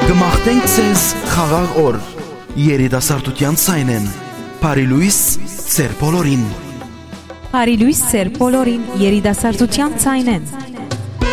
Կմաղթենք ձեզ խաղաղ օր, երիտասարդության ցայնեն, Բարի լույս ձեր բոլորին։ Բարի լույս ձեր բոլորին, երիտասարդության ցայնեն։